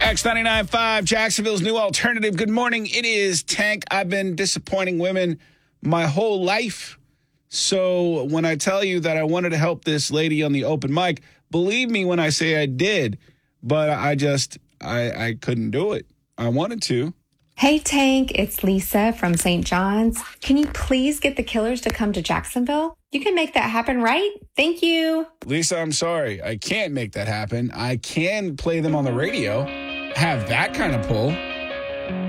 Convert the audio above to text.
X99.5, Jacksonville's new alternative. Good morning. It is Tank. I've been disappointing women my whole life. So when I tell you that I wanted to help this lady on the open mic, believe me when I say I did. But I couldn't do it. I wanted to. Hey, Tank, it's Lisa from St. John's. Can you please get the Killers to come to Jacksonville? You can make that happen, right? Thank you. Lisa, I'm sorry. I can't make that happen. I can play them on the radio, have that kind of pull.